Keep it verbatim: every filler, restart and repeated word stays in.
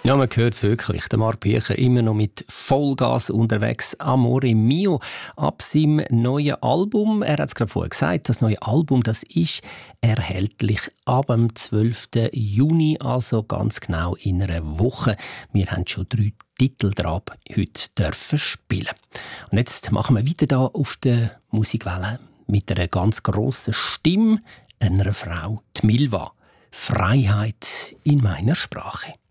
Ja, man hört es wirklich. Der Marc Bircher immer noch mit Vollgas unterwegs. Amore Mio. Ab seinem neuen Album, er hat es gerade vorher gesagt, das neue Album, das ist erhältlich ab dem zwölften Juni, also ganz genau in einer Woche. Wir haben schon drei Titel drauf heute dürfen spielen. Und jetzt machen wir weiter hier auf der Musikwelle mit einer ganz grossen Stimme, einer Frau, die Milva. Freiheit in meiner Sprache.